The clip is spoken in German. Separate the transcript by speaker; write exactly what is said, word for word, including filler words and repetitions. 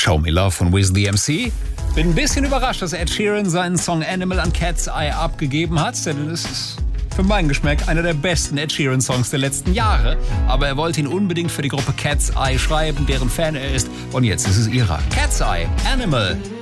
Speaker 1: Show Me Love von Wiz the M C. Bin ein bisschen überrascht, dass Ed Sheeran seinen Song Animal an Cat's Eye abgegeben hat, denn es ist für meinen Geschmack einer der besten Ed Sheeran Songs der letzten Jahre. Aber er wollte ihn unbedingt für die Gruppe Cat's Eye schreiben, deren Fan er ist. Und jetzt ist es ihrer. Cat's Eye, Animal.